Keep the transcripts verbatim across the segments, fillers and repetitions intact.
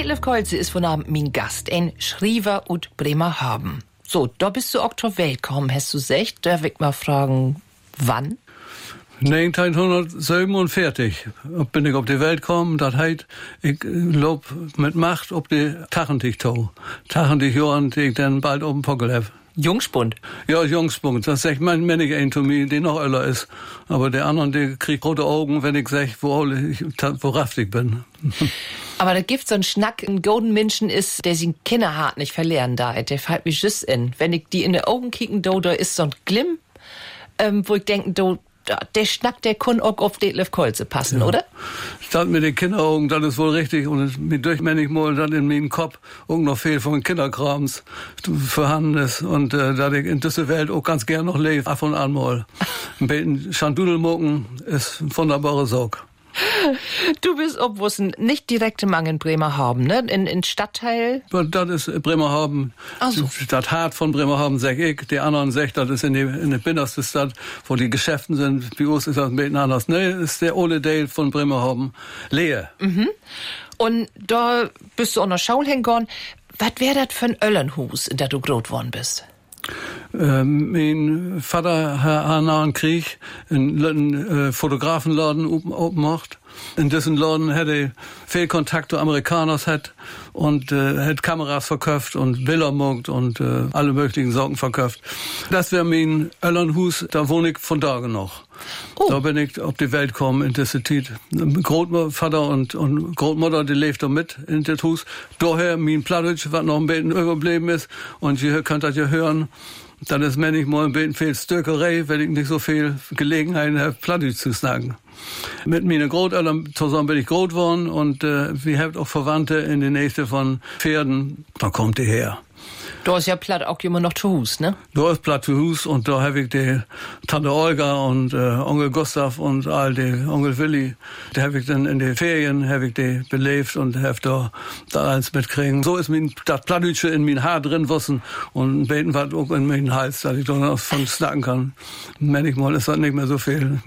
Detlef Kolze ist von Abend mein Gast, ein Schriever und Bremerhaven. So, da bist du auch zur Welt gekommen, hast du gesagt. Darf ich mal fragen, wann? neunzehnhundertsiebenundvierzig bin ich auf die Welt gekommen. Das heißt, ich lob mit Macht auf die Tachentichtau. Tachentichtjahren, die ich dann bald auf dem Pockel habe. Jungspund? Ja, Jungspund. Das sagt mein Männig ein zu mir, die noch älter ist. Aber der andere, der kriegt rote Augen, wenn ich sag, wo ich, worauf ich bin. Aber da gibt's so einen Schnack, ein golden Menschen ist, der sich Kinderhart nicht verlieren da. Der fällt mir just in. Wenn ich die in die Augen kicken, da, da ist so ein Glimm, ähm, wo ich denke, da, der Schnack, der kann auch auf Detlef Kolze passen, ja. Oder? Das mit den Kinderaugen, das ist wohl richtig. Und mit durchmännig mal dann in meinem Kopf auch noch viel von Kinderkrams vorhanden ist. Und äh, da ich in dieser Welt auch ganz gern noch lebe, ab und an mal. Ein bisschen Schandudelmucken ist ein wunderbarer Sorg. Du bist obwussen nicht direkt im in Bremerhaven, ne? In, in Stadtteil? Das ist Bremerhaven. Ach so. Das Hart von Bremerhaven, sag ich. Die anderen sagen, das ist in der in die binderste Stadt, wo die Geschäften sind. Bei uns ist das ein bisschen anders. Ne, das ist der Ole Dale von Bremerhaven. Lehe. Mhm. Und da bist du auch noch Schaul hingegangen. Was wär das für ein Öllenhus, in der du groß worden bist? Ähm, mein Vater hat nach dem Krieg einen äh, Fotografenladen open gemacht. In diesem Laden hätte er viel Kontakt zu Amerikanern hat und äh, hat Kameras verkauft und Bilder gemacht und äh, alle möglichen Sorgen verkauft. Das wäre mein Öllenhus, da wohne ich von da noch. Oh. Da bin ich auf die Welt gekommen in dieser Zeit. Großvater und, und Großmutter, die lebt da mit in das Haus. Daher mein Plattdeutsch, was noch ein bisschen übergeblieben ist. Und ihr könnt das ja hören. Dann ist mir nicht mal ein bisschen viel Stöckerei, weil ich nicht so viel Gelegenheit habe, Plattdeutsch zu sagen. Mit meinen Großeltern zusammen bin ich groß geworden und äh, wir haben auch Verwandte in der Nähe von Pferden. Da kommt die her. Da ist ja Platt auch immer noch zu Hus, ne? Da ist Platt zu Hus und da habe ich die Tante Olga und äh, Onkel Gustav und all die Onkel Willi. Die habe ich dann in den Ferien habe ich die belebt und habe da, da alles mitkriegen. So ist mein, das Plattdeutsche in mein Haar drin gewesen und ein Beten war auch in meinen Hals, dass ich da noch von snacken kann. Manchmal ist das nicht mehr so viel.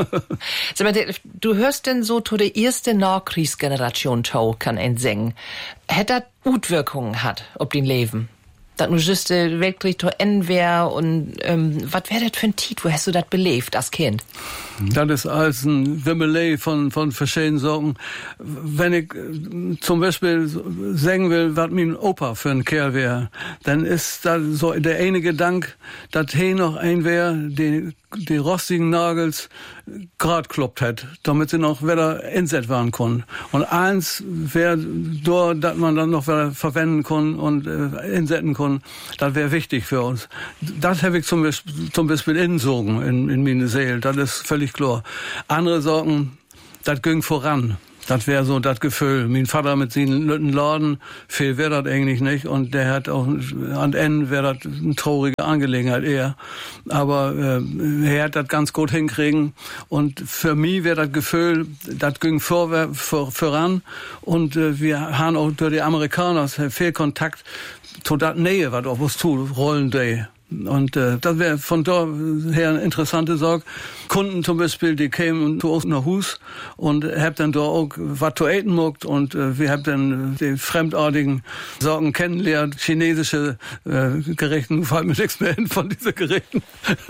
Sag mal, du hörst denn so zu der ersten Nachkriegsgeneration Tau kann ein singen. Hätte das Utwirkungen hat, ob den Leben? Das nur just der Weltkrieg zu Ende wär und ähm, was wär das für ein Tit? Wo hast du das belebt als Kind? Das ist alles ein Wimmelei von, von verschiedenen Sorgen. Wenn ich zum Beispiel sagen will, was mein Opa für ein Kerl wäre, dann ist das so der eine Gedanke, dass he noch ein wäre, die, die rostigen Nagels grad kloppt hat, damit sie noch wieder inset werden können. Und eins wäre da, dass man dann noch wieder verwenden kann und äh, insetzen kann, das wäre wichtig für uns. Das habe ich zum Beispiel, zum Beispiel insogen in, in meine Seele, das ist völlig klar. Andere Sorgen, das ging voran. Das wäre so das Gefühl. Mein Vater mit seinen Lütten Laden, viel wäre das eigentlich nicht. Und der hat auch, an Ende wäre das eine traurige Angelegenheit eher. Aber äh, er hat das ganz gut hinkriegen. Und für mich wäre das Gefühl, das ging vorwär, vor, voran. Und äh, wir haben auch durch die Amerikaner viel Kontakt zu der Nähe, was auf uns tut, rollen die. Und äh, das wäre von da her eine interessante Sache. Kunden zum Beispiel, die kämen zu uns nach Hus und hab dann da auch was zu essen gemacht und äh, wir haben dann die fremdartigen Sorgen kennengelernt, chinesische äh, Gerichten, fällt mir nichts mehr hin von diesen Gerichten.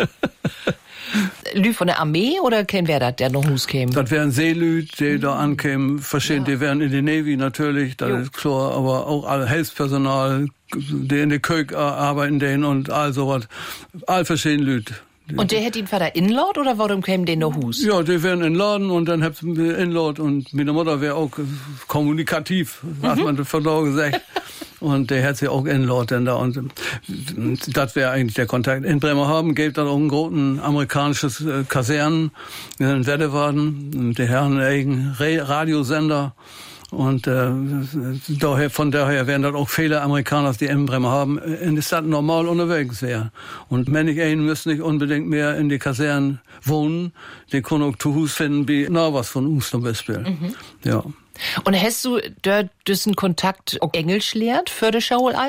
Lü von der Armee oder kein wer das, der noch Hus käme? Das wären Seelüd, die mhm. da ankämen, verschieden, ja. Die wären in der Navy natürlich, das jo. Ist klar, aber auch all Hilfspersonal, die in der Küche arbeiten denen und all sowas, all verschiedene Lüd. Und der hätte ihn Vater Inlord oder warum kämen den noch Hus? Ja, die wären in Laden und dann habt ihr Inlord und meine Mutter wäre auch kommunikativ, mhm. hat man von da gesagt. Und der hat sie auch Inlord denn da und das wäre eigentlich der Kontakt. In Bremerhaven gibt es auch einen großen amerikanisches Kasernen, in Weddewarden, die Herren einen Radiosender. Und äh, daher, von daher wären das auch viele Amerikaner, die in Bremerhaven in der Stadt normal unterwegs wären. Und manche einen müssen nicht unbedingt mehr in die Kasernen wohnen, die können auch zu Hus finden, wie na was von uns zum Beispiel. Mhm. Ja. Und hast du dort diesen Kontakt auch Englisch lehrt für die Schaul all?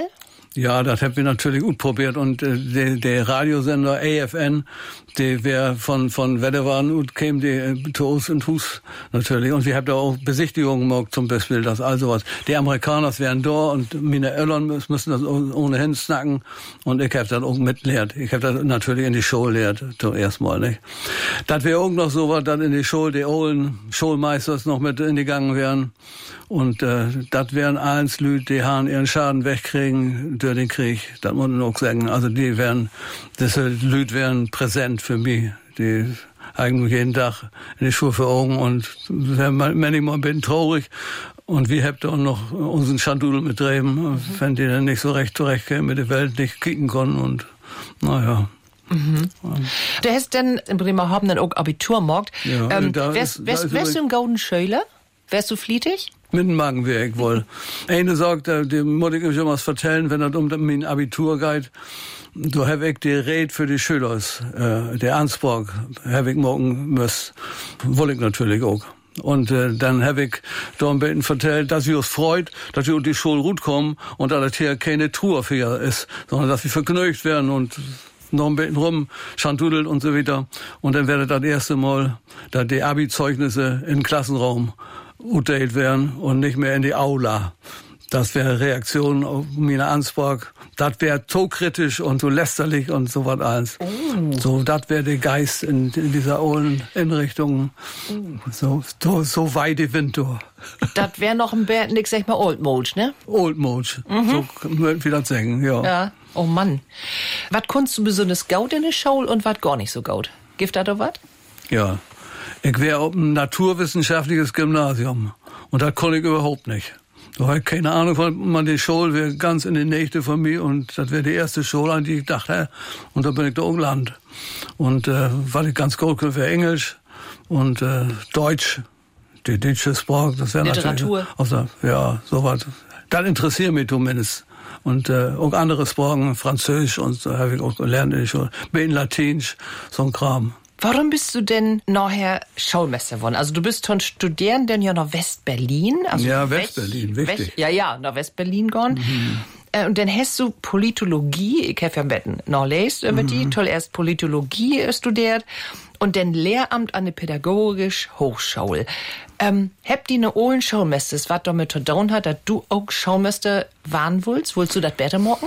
Ja, das haben wir natürlich gut probiert. Und äh, der, der Radiosender A F N, der wäre von von Wedderwan und käme die äh, zu uns in Hus natürlich. Und wir haben da auch Besichtigungen gemacht, zum Beispiel, das all sowas. Die Amerikaner wären da und meine Eltern müssen das ohnehin snacken. Und ich habe das auch mitlehrt. Ich habe das natürlich in die Schule lehrt, zuerst mal, nicht? Das wäre auch noch so was, dass in die Schule die olden Schulmeisters noch mit in die Gangen wären. Und äh, das wären eins Lüd, die haben ihren Schaden wegkriegen durch den Krieg. Das muss man auch sagen. Also die wären, diese Lüd wären präsent für mich. Die eigentlich jeden Tag in die Schule für Augen und wären manchmal ein bisschen traurig. Und wir haben auch noch unseren Schandudel mitdrehen, mhm. wenn die dann nicht so recht zurechtkämen, mit der Welt nicht kicken konnten. Und naja. Mhm. Du hast dann in Bremerhaven dann auch Abitur gemacht. Ja, ähm, da wärst, ist, wärst, da ist wärst du ein golden Schüler? Wärst du flietig? Mit dem Magen wäre ich wohl. Eine sagt, dem muss ich schon was vertellen, wenn es um mein Abitur geht. Da habe ich die Rede für die Schüler, äh, der Ansbach, habe ich morgen müssen. Wollte ich natürlich auch. Und äh, dann habe ich da ein bisschen vertellt, dass wir uns freut, dass wir auf die Schule gut kommen und dass das hier keine Tour für ihr ist, sondern dass wir vergnügt werden und noch ein bisschen rum, Schandudelt und so weiter. Und dann wäre das erste Mal, dass die Abi-Zeugnisse in den Klassenraum uteilt werden und nicht mehr in die Aula. Das wäre Reaktion auf meine Ansprache. Das wäre so kritisch und so lästerlich und so was alles. Oh. So, das wäre der Geist in, in dieser alten Einrichtung. Oh. So, so, so weit die Wind durch. Das wäre noch ein bisschen, ich sag mal, Old Mode, ne? Old Mode. Mhm. So würden wir das sagen, ja. Ja. Oh Mann. Was kunst du besonders gaut in der Schule und was gar nicht so gaut? Gibt da doch was? Ja. Ich wäre auf ein naturwissenschaftliches Gymnasium. Und das konnte ich überhaupt nicht. Da habe ich keine Ahnung von, man die Schule wäre ganz in der Nächte von mir und das wäre die erste Schule, an die ich dachte, und da bin ich da auch gelandet. Und äh, was ich ganz gut könnte, wäre Englisch und äh, Deutsch, die deutsche Sprache, das wäre natürlich... Literatur. Also, ja, sowas. Das interessiert mich zumindest. Und äh, auch andere Sprachen, Französisch und so habe ich auch gelernt, ich bin Latinisch, so ein Kram. Warum bist du denn nachher Schulmeister geworden? Also du bist von Studieren denn ja nach West-Berlin. Also ja, West-Berlin, wichtig. West, ja, ja, nach West-Berlin gegangen. Mhm. Äh, und dann hast du Politologie, ich habe ja Betten noch lest über mhm. die, toll erst Politologie studiert und dann Lehramt an der Pädagogisch Hochschule. Ähm, habt ihr eine ohlen Schulmeister, was damit zu tun hat, dass du auch Schulmeister waren willst? Willst du das besser machen?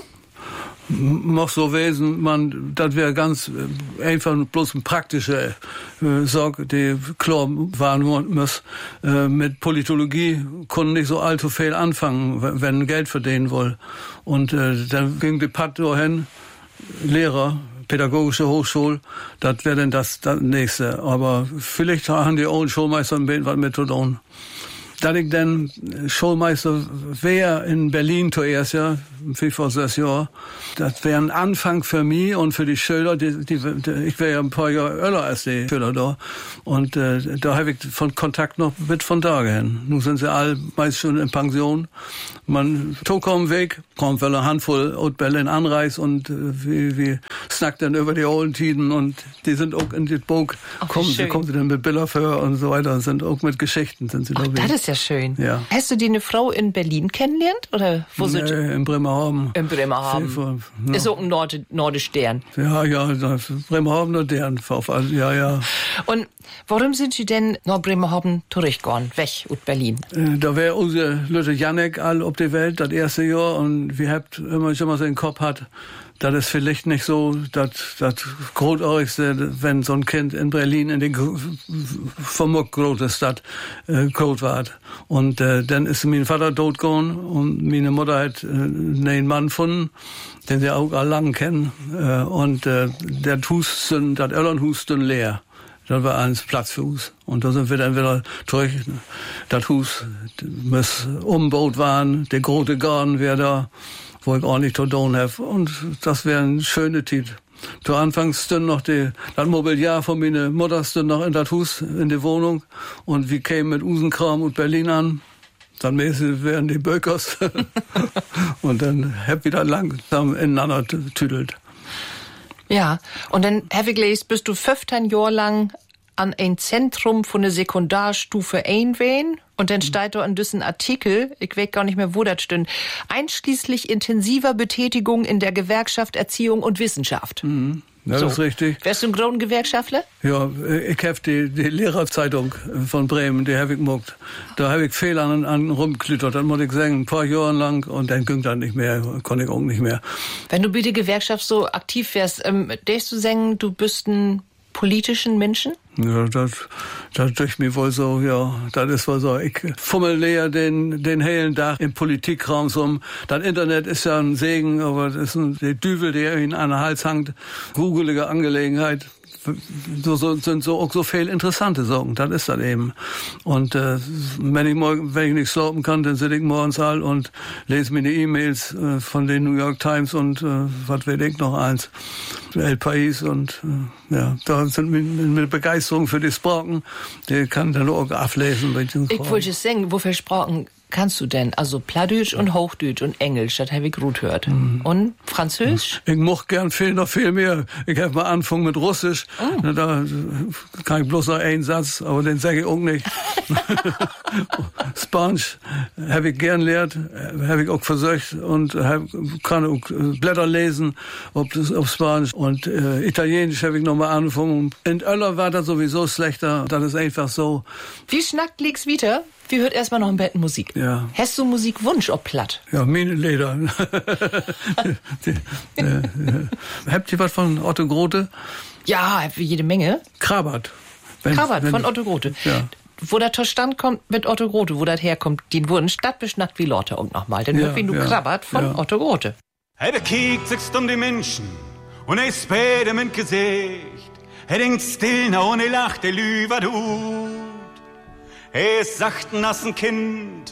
Noch so wesen, man, das wäre ganz einfach bloß eine praktische äh, Sorge, die klar waren muss. Äh, mit Politologie konnten nicht so allzu viel anfangen, wenn, wenn Geld verdienen wollen. Und äh, dann ging die Pat hin, Lehrer, Pädagogische Hochschule, das wäre dann das, das nächste. Aber vielleicht haben die auch Schulmeister ein bisschen was mit zu tun. Da ich dann Schulmeister wäre in Berlin zuerst, ja, vor sechs Jahren, das wäre ein Anfang für mich und für die Schüler, die, die, die, ich wäre ja ein paar Jahre älter als die Schüler da. Und äh, da habe ich von Kontakt noch mit von da hin. Nun sind sie alle meist schon in Pension. Man tog am Weg, kommt weil eine Handvoll aus Berlin anreist und äh, wie, wie snackt dann über die alten Tiden und die sind auch in die Burg, kommen sie, kommen sie dann mit Bilder für und so weiter und sind auch mit Geschichten sind sie Ach, da. Das ist ja schön. Ja. Hast du die eine Frau in Berlin kennengelernt? Oder wo nee, sind in Bremerhaven. In Bremerhaven. Viel, ja. Ist auch ein Nord Nordestern. Ja, ja, das Bremerhaven und deren. Ja, ja. Und warum sind Sie denn nach Bremerhaven zurückgegangen, weg aus Berlin? Äh, da wäre unser Lütte Janek all auf der Welt, das erste Jahr. Und wir habt immer schon mal so den Kopf hat, das ist vielleicht nicht so das, das Großartigste, wenn so ein Kind in Berlin in die vermuckt große Stadt äh, groß war. Und äh, dann ist mein Vater tot gegangen und meine Mutter hat äh, einen Mann gefunden, den sie auch alle lang kennen. Äh, und äh, der Hus, das Elternhus ist leer. Das war eins Platz für uns. Und da sind wir dann wieder zurück. Das Hus muss umgebaut werden, der große Garten wäre da, wo ich ordentlich zu tun habe. Und das wäre eine schöne Zeit. Zu Anfangs stund noch die, das Mobiliar von meiner Mutter stund noch in das Haus, in die Wohnung. Und wir kämen mit Usenkram und Berlin an. Dann mäßig wären die Böckers. Und dann hab ich dann langsam ineinander tüdelt. Ja, und dann, Herr Wigleis, bist du fünfzehn Jahre lang an ein Zentrum von der Sekundarstufe eins wehen. Und dann steht da in diesem Artikel, ich weiß gar nicht mehr, wo das stimmt, einschließlich intensiver Betätigung in der Gewerkschaft Erziehung und Wissenschaft. Mhm. Ja, so. Das ist richtig. Wärst du ein großer Gewerkschaftler? Ja, ich habe die, die Lehrerzeitung von Bremen, die habe ich gemacht. Da habe ich Fehler an, an rumgeklüttert. Dann musste ich sagen, ein paar Jahre lang und dann ging das nicht mehr, konnte ich auch nicht mehr. Wenn du bei der Gewerkschaft so aktiv wärst, ähm, darfst du sagen, du bist ein politischen Menschen? Ja, das, das durch mir wohl so, ja, das ist wohl so. Ich fummel leer den, den hellen Tag im Politikraum so. Das Internet ist ja ein Segen, aber das ist ein, der Düvel, der ihn an den Hals hängt. Googelige Angelegenheit. So, so, sind so auch so viel interessante Sachen, das ist das eben. Und äh, wenn ich morgen, wenn ich nicht schlafen kann, dann sitze ich morgens halt und lese mir die E-Mails äh, von den New York Times und äh, was weiß ich noch eins, El País und äh, ja, da sind wir mit Begeisterung für die Sprachen, die kann dann auch ablesen. Ich wollte es sagen, wofür Sprachen kannst du denn? Also Plattdeutsch und Hochdeutsch und Englisch, das habe ich gut gehört. Mhm. Und Französisch? Ich mochte gern viel, noch viel mehr. Ich habe mal angefangen mit Russisch. Oh. Da kann ich bloß noch einen Satz, aber den sage ich auch nicht. Spanisch habe ich gern gelernt, habe ich auch versucht und hab, kann auch Blätter lesen auf, das, auf Spanisch. Und äh, Italienisch habe ich noch mal angefangen. In Öller war das sowieso schlechter. Das ist einfach so. Wie schnackt liegt's wieder? Wir hört erstmal noch ein bisschen Musik. Ja. Hast du Musikwunsch, ob platt? Ja, Minenleder. Habt ihr was von Otto Grote? Ja, jede Menge. Krabat. Wenn, Krabat wenn, von Otto Grote. Ja. Wo der Verstand kommt mit Otto Grote, wo das herkommt, den Wunsch, das beschnackt wie Lotte und nochmal. Denn ja, wie du ja, Krabat von ja. Otto Grote. Hij bekijkt zich om die mensen en hij speelt hem in het gezicht. Hij denkt stil na en hij lacht, hij lügt wat doet. Hij is zacht nass ein Kind